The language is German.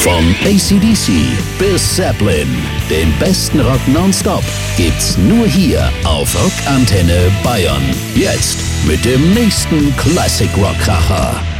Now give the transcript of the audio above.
Von AC/DC bis Zeppelin, den besten Rock nonstop gibt's nur hier auf Rockantenne Bayern. Jetzt mit dem nächsten Classic Rock Kracher.